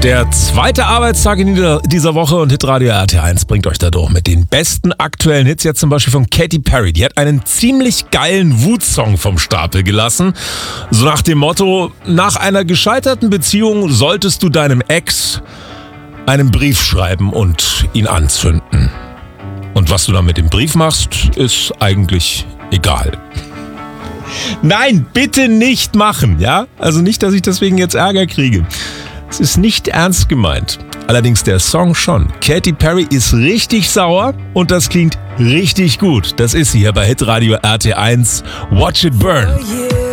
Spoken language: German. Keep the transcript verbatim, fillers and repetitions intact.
Der zweite Arbeitstag in dieser Woche und Hitradio R T eins bringt euch da durch mit den besten aktuellen Hits. Jetzt zum Beispiel von Katy Perry. Die hat einen ziemlich geilen Wut-Song vom Stapel gelassen. So nach dem Motto, nach einer gescheiterten Beziehung solltest du deinem Ex einen Brief schreiben und ihn anzünden. Und was du dann mit dem Brief machst, ist eigentlich egal. Nein, bitte nicht machen, ja? Also nicht, dass ich deswegen jetzt Ärger kriege. Es ist nicht ernst gemeint. Allerdings der Song schon. Katy Perry ist richtig sauer und das klingt richtig gut. Das ist sie hier bei Hitradio R T eins. Watch it burn.